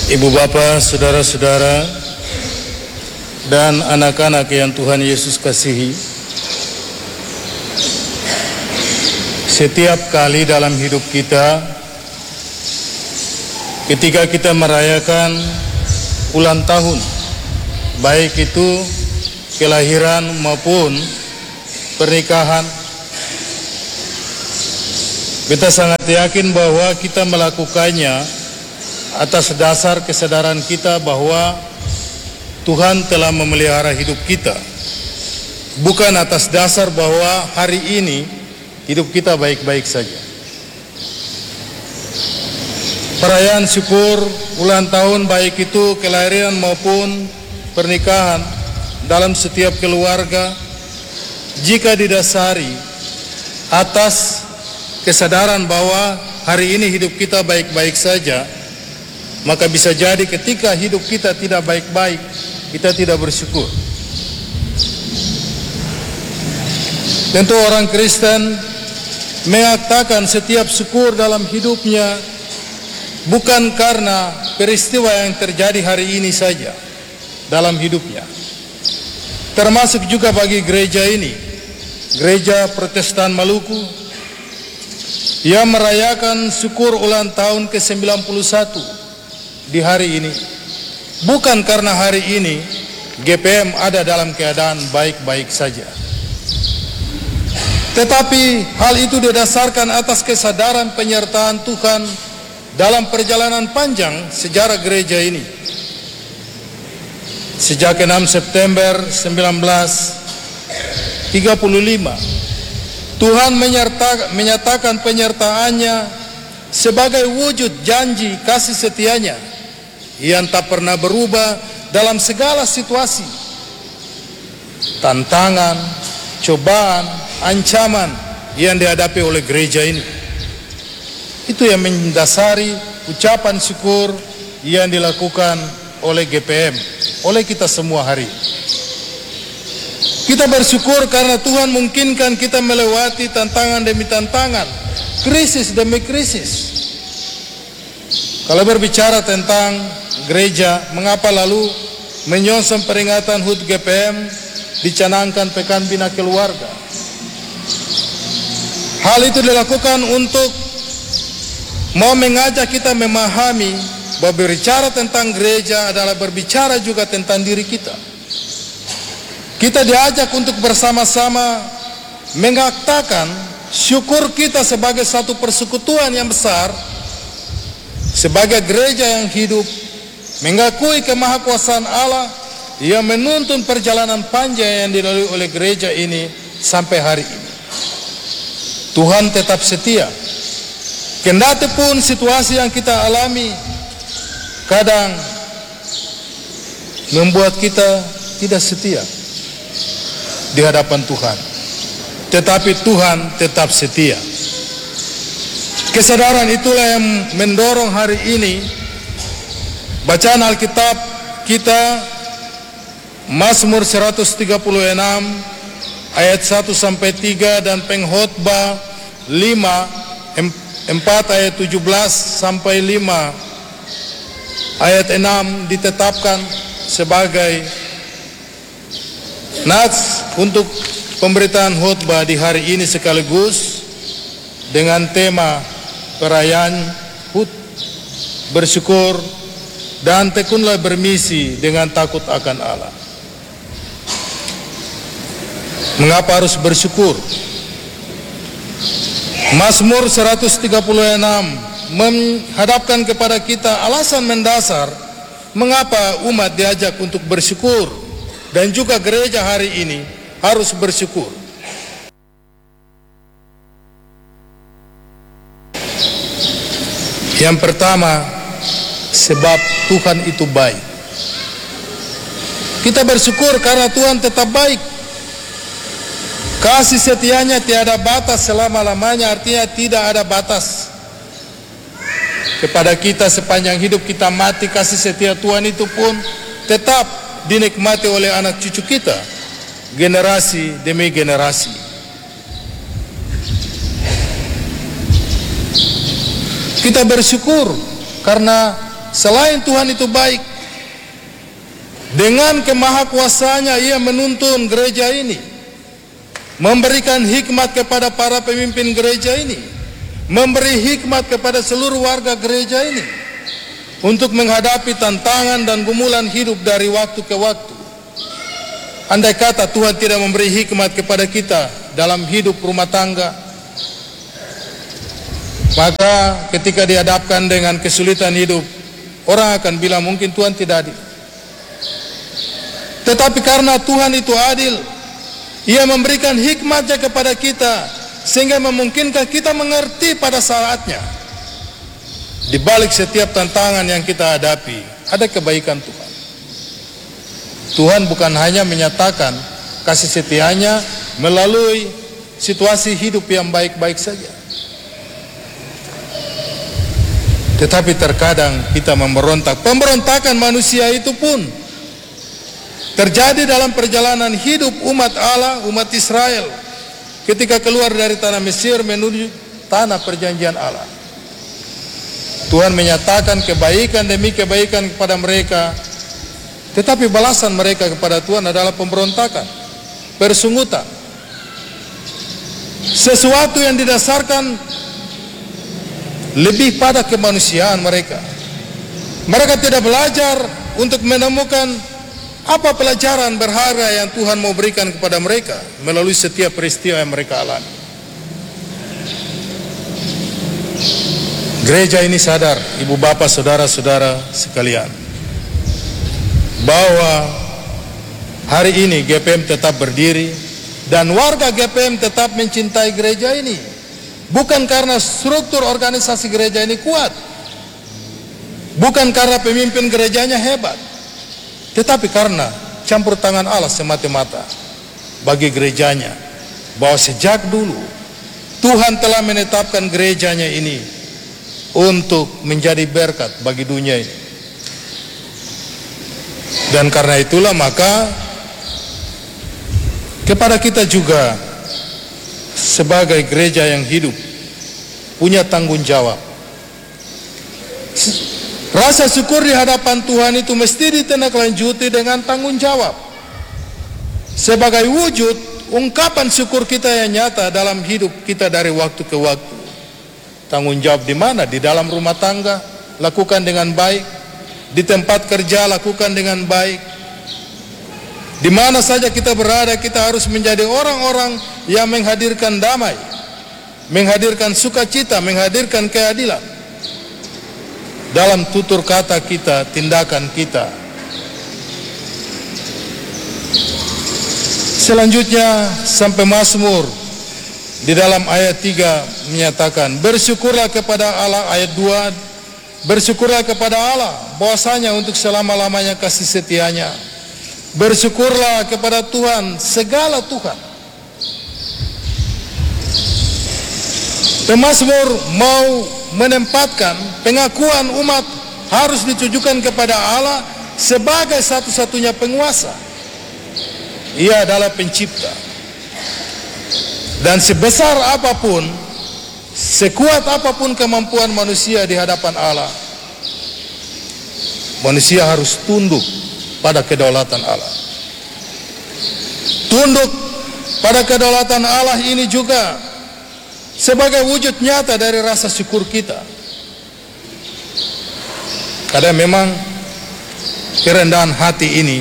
Ibu bapa, saudara-saudara, dan anak-anak yang Tuhan Yesus kasihi, setiap kali dalam hidup kita, ketika kita merayakan ulang tahun, baik itu kelahiran maupun pernikahan, kita sangat yakin bahwa kita melakukannya atas dasar kesadaran kita bahwa Tuhan telah memelihara hidup kita, bukan atas dasar bahwa hari ini hidup kita baik-baik saja. Perayaan syukur ulang tahun, baik itu kelahiran maupun pernikahan dalam setiap keluarga, jika didasari atas kesadaran bahwa hari ini hidup kita baik-baik saja, maka bisa jadi ketika hidup kita tidak baik-baik, kita tidak bersyukur. Tentu orang Kristen mengatakan setiap syukur dalam hidupnya bukan karena peristiwa yang terjadi hari ini saja dalam hidupnya. Termasuk juga bagi gereja ini, Gereja Protestan Maluku, yang merayakan syukur ulang tahun ke-91 di hari ini, bukan karena hari ini GPM ada dalam keadaan baik-baik saja, tetapi hal itu didasarkan atas kesadaran penyertaan Tuhan dalam perjalanan panjang sejarah gereja ini. Sejak 6 September 1935, Tuhan menyatakan penyertaannya sebagai wujud janji kasih setianya yang tak pernah berubah dalam segala situasi, tantangan, cobaan, ancaman yang dihadapi oleh gereja ini. Itu yang mendasari ucapan syukur yang dilakukan oleh GPM, oleh kita semua hari. Kita bersyukur karena Tuhan mungkinkan kita melewati tantangan demi tantangan, krisis demi krisis. Kalau berbicara tentang gereja, mengapa lalu menyongsong peringatan HUT GPM dicanangkan Pekan Bina Keluarga? Hal itu dilakukan untuk mau mengajak kita memahami bahwa berbicara tentang gereja adalah berbicara juga tentang diri kita. Kita diajak untuk bersama-sama mengatakan syukur kita sebagai satu persekutuan yang besar, sebagai gereja yang hidup, mengakui kemahakuasaan Allah yang menuntun perjalanan panjang yang dilalui oleh gereja ini sampai hari ini. Tuhan tetap setia. Kendati pun situasi yang kita alami kadang membuat kita tidak setia di hadapan Tuhan, tetapi Tuhan tetap setia. Kesadaran itulah yang mendorong hari ini bacaan Alkitab kita, Mazmur 136 ayat 1 sampai 3 dan Pengkhotbah 4 ayat 17 sampai 5 ayat 6 ditetapkan sebagai nats untuk pemberitaan khotbah di hari ini, sekaligus dengan tema perayaan HUT, bersyukur dan tekunlah bermisi dengan takut akan Allah. Mengapa harus bersyukur? Mazmur 136 menghadapkan kepada kita alasan mendasar mengapa umat diajak untuk bersyukur, dan juga gereja hari ini harus bersyukur. Yang pertama, sebab Tuhan itu baik. Kita bersyukur karena Tuhan tetap baik. Kasih setianya tiada batas selama-lamanya, artinya tidak ada batas kepada kita sepanjang hidup kita mati. Kasih setia Tuhan itu pun tetap dinikmati oleh anak cucu kita, generasi demi generasi. Kita bersyukur karena selain Tuhan itu baik. Dengan kemahakuasaannya Ia menuntun gereja ini, memberikan hikmat kepada para pemimpin gereja ini, memberi hikmat kepada seluruh warga gereja ini untuk menghadapi tantangan dan gumulan hidup dari waktu ke waktu. Andai kata Tuhan tidak memberi hikmat kepada kita dalam hidup rumah tangga, maka ketika dihadapkan dengan kesulitan hidup, orang akan bilang mungkin Tuhan tidak adil. Tetapi karena Tuhan itu adil, Ia memberikan hikmatnya kepada kita, sehingga memungkinkan kita mengerti pada saatnya. Di balik setiap tantangan yang kita hadapi, ada kebaikan Tuhan. Tuhan bukan hanya menyatakan kasih setianya melalui situasi hidup yang baik-baik saja, tetapi terkadang kita memberontak. Pemberontakan manusia itu pun terjadi dalam perjalanan hidup umat Allah, umat Israel, ketika keluar dari tanah Mesir menuju tanah perjanjian Allah. Tuhan menyatakan kebaikan demi kebaikan kepada mereka, tetapi balasan mereka kepada Tuhan adalah pemberontakan, persungutan, sesuatu yang didasarkan lebih pada kemanusiaan mereka. Mereka tidak belajar untuk menemukan apa pelajaran berharga yang Tuhan mau berikan kepada mereka melalui setiap peristiwa yang mereka alami. Gereja ini sadar, ibu bapak, saudara-saudara sekalian, bahwa hari ini GPM tetap berdiri dan warga GPM tetap mencintai gereja ini. Bukan karena struktur organisasi gereja ini kuat, bukan karena pemimpin gerejanya hebat, tetapi karena campur tangan Allah semata-mata bagi gerejanya, bahwa sejak dulu Tuhan telah menetapkan gerejanya ini untuk menjadi berkat bagi dunia ini. Dan karena itulah maka kepada kita juga sebagai gereja yang hidup punya tanggung jawab. Rasa syukur di hadapan Tuhan itu mesti ditindaklanjuti dengan tanggung jawab. Sebagai wujud ungkapan syukur kita yang nyata dalam hidup kita dari waktu ke waktu. Tanggung jawab di mana? Di dalam rumah tangga, lakukan dengan baik. Di tempat kerja, lakukan dengan baik. Di mana saja kita berada, kita harus menjadi orang-orang yang menghadirkan damai, menghadirkan sukacita, menghadirkan keadilan dalam tutur kata kita, tindakan kita. Selanjutnya sampai Mazmur di dalam ayat 3 menyatakan, bersyukurlah kepada Allah, ayat 2, bersyukurlah kepada Allah bahwasanya untuk selama-lamanya kasih setianya. Bersyukurlah kepada Tuhan, segala Tuhan. Pemazmur mau menempatkan pengakuan umat harus ditujukan kepada Allah sebagai satu-satunya penguasa. Ia adalah pencipta. Dan sebesar apapun, sekuat apapun kemampuan manusia di hadapan Allah, manusia harus tunduk pada kedaulatan Allah. Tunduk pada kedaulatan Allah ini juga sebagai wujud nyata dari rasa syukur kita. Karena memang kerendahan hati ini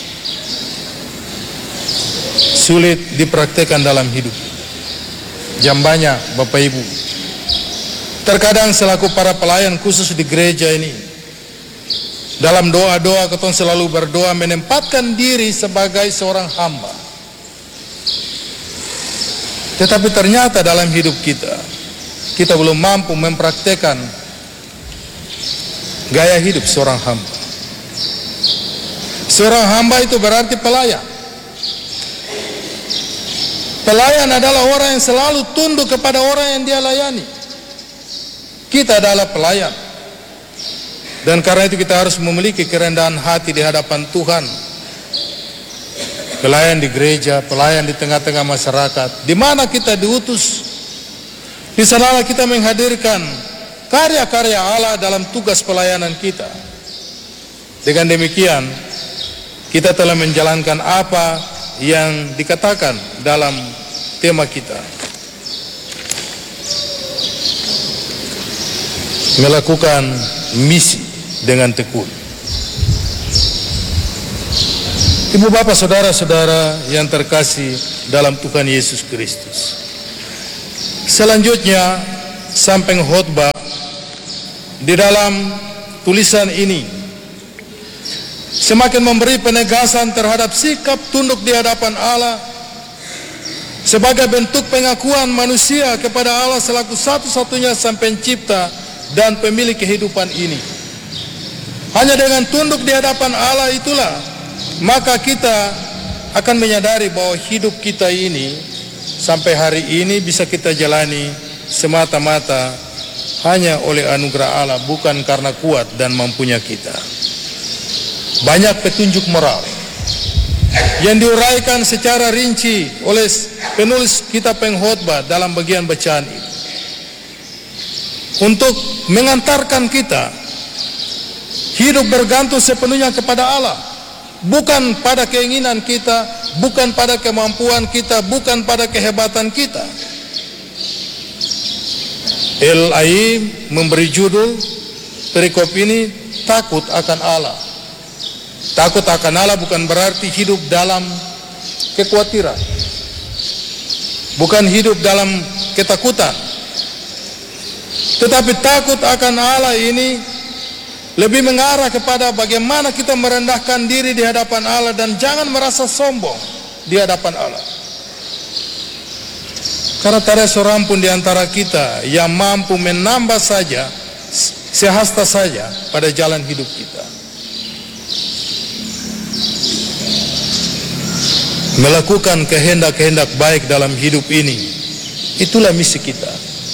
sulit dipraktekkan dalam hidup. Jambanya Bapak Ibu, terkadang selaku para pelayan khusus di gereja ini, dalam doa-doa kita selalu berdoa menempatkan diri sebagai seorang hamba. Tetapi ternyata dalam hidup kita belum mampu mempraktekkan gaya hidup seorang hamba. Seorang hamba itu berarti pelayan. Pelayan adalah orang yang selalu tunduk kepada orang yang dia layani. Kita adalah pelayan. Dan karena itu kita harus memiliki kerendahan hati di hadapan Tuhan. Pelayan di gereja, pelayan di tengah-tengah masyarakat, di mana kita diutus. Di sanalah kita menghadirkan karya-karya Allah dalam tugas pelayanan kita. Dengan demikian, kita telah menjalankan apa yang dikatakan dalam tema kita. Melakukan misi dengan tekun. Ibu bapak saudara-saudara yang terkasih dalam Tuhan Yesus Kristus. Selanjutnya, samping khotbah di dalam tulisan ini semakin memberi penegasan terhadap sikap tunduk di hadapan Allah sebagai bentuk pengakuan manusia kepada Allah selaku satu-satunya Sang Pencipta dan pemilik kehidupan ini. Hanya dengan tunduk di hadapan Allah itulah maka kita akan menyadari bahwa hidup kita ini sampai hari ini bisa kita jalani semata-mata hanya oleh anugerah Allah, bukan karena kuat dan mampunya kita. Banyak petunjuk moral yang diuraikan secara rinci oleh penulis kitab pengkhotbah dalam bagian bacaan ini untuk mengantarkan kita hidup bergantung sepenuhnya kepada Allah, bukan pada keinginan kita, bukan pada kemampuan kita, bukan pada kehebatan kita. LAI memberi judul perikop ini, takut akan Allah. Takut akan Allah bukan berarti hidup dalam kekhawatiran, bukan hidup dalam ketakutan, tetapi takut akan Allah ini lebih mengarah kepada bagaimana kita merendahkan diri di hadapan Allah dan jangan merasa sombong di hadapan Allah. Karena tak ada seorang pun di antara kita yang mampu menambah saja, sehasta saja pada jalan hidup kita. Melakukan kehendak-kehendak baik dalam hidup ini, itulah misi kita.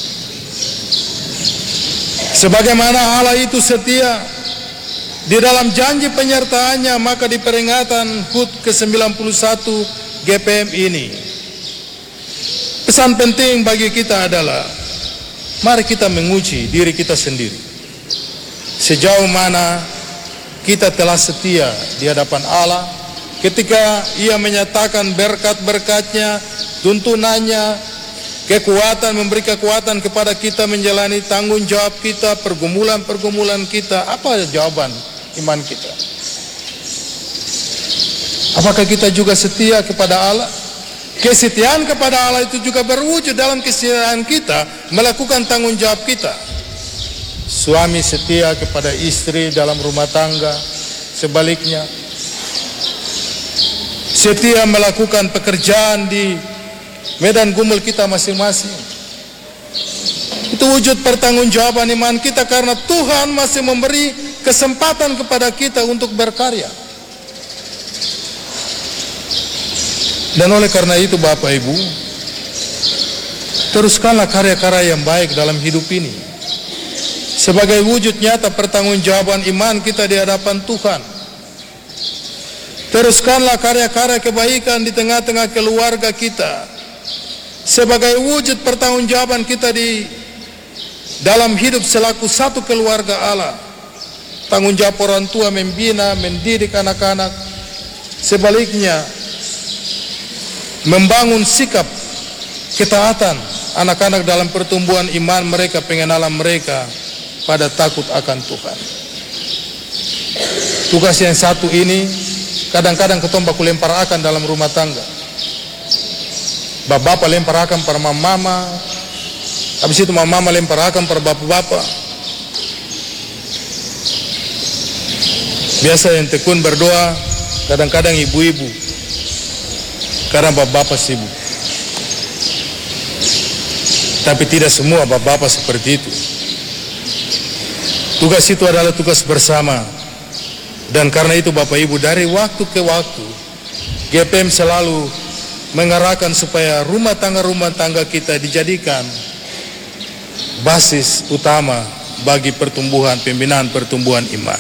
Sebagaimana Allah itu setia di dalam janji penyertaannya, maka di peringatan HUT ke-91 GPM ini, pesan penting bagi kita adalah mari kita menguji diri kita sendiri. Sejauh mana kita telah setia di hadapan Allah ketika Ia menyatakan berkat-berkat-Nya, tuntunannya, kekuatan, memberi kekuatan kepada kita menjalani tanggung jawab kita, pergumulan-pergumulan kita. Apa jawaban iman kita? Apakah kita juga setia kepada Allah? Kesetiaan kepada Allah itu juga berwujud dalam kesetiaan kita melakukan tanggung jawab kita. Suami setia kepada istri dalam rumah tangga, sebaliknya setia melakukan pekerjaan di medan gumul kita masing-masing. Itu wujud pertanggungjawaban iman kita karena Tuhan masih memberi kesempatan kepada kita untuk berkarya. Dan oleh karena itu Bapak Ibu, teruskanlah karya-karya yang baik dalam hidup ini sebagai wujud nyata pertanggungjawaban iman kita di hadapan Tuhan. Teruskanlah karya-karya kebaikan di tengah-tengah keluarga kita sebagai wujud pertanggungjawaban kita di dalam hidup selaku satu keluarga Allah. Tanggung jawab orang tua membina, mendidik anak-anak. Sebaliknya, membangun sikap ketaatan anak-anak dalam pertumbuhan iman mereka, pengenalan mereka pada takut akan Tuhan. Tugas yang satu ini kadang-kadang ketong baku lempar akan dalam rumah tangga. Bapak lempar akan para mama, habis itu mama lempar akan para bapak-bapak. Biasa yang tekun berdoa kadang-kadang ibu-ibu, karena bapak-bapak sibuk. Tapi tidak semua bapak-bapak seperti itu. Tugas itu adalah tugas bersama. Dan karena itu Bapak Ibu, dari waktu ke waktu GPM selalu mengarahkan supaya rumah tangga kita dijadikan basis utama bagi pertumbuhan, pembinaan pertumbuhan iman.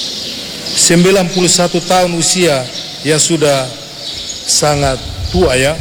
91 tahun usia yang sudah sangat tua ya.